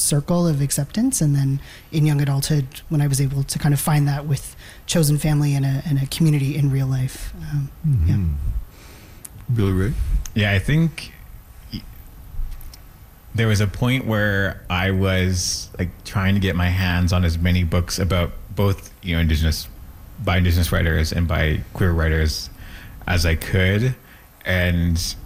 circle of acceptance. And then in young adulthood, when I was able to kind of find that with chosen family and a community in real life. Billy Ray? Yeah, I think there was a point where I was like trying to get my hands on as many books about both, you know, Indigenous writers and by queer writers as I could. And